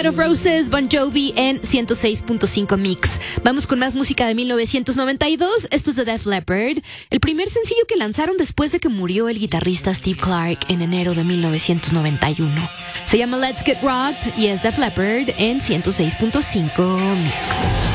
Bed of Roses, Bon Jovi en 106.5 Mix. Vamos con más música de 1992. Esto es de Def Leppard, el primer sencillo que lanzaron después de que murió el guitarrista Steve Clark en enero de 1991. Se llama Let's Get Rocked y es Def Leppard en 106.5 Mix.